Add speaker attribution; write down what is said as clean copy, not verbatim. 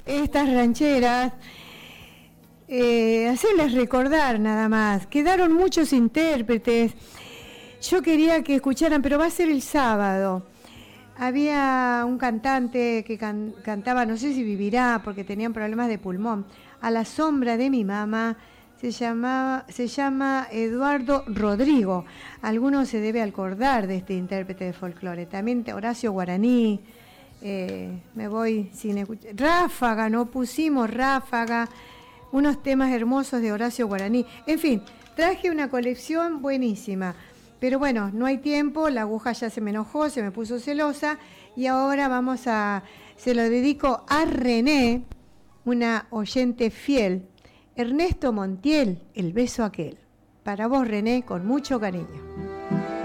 Speaker 1: estas rancheras, hacerles recordar nada más. Quedaron muchos intérpretes. Yo quería que escucharan, pero va a ser el sábado. Había un cantante que cantaba, no sé si vivirá, porque tenían problemas de pulmón, A la sombra de mi mamá. Se llama Eduardo Rodrigo. Alguno se debe acordar de este intérprete de folclore. También Horacio Guaraní. Me voy sin escuchar. Ráfaga, no pusimos Ráfaga. Unos temas hermosos de Horacio Guaraní. En fin, traje una colección buenísima. Pero bueno, no hay tiempo, la aguja ya se me enojó, se me puso celosa. Y ahora se lo dedico a René, una oyente fiel. Ernesto Montiel, El beso aquel. Para vos, René, con mucho cariño.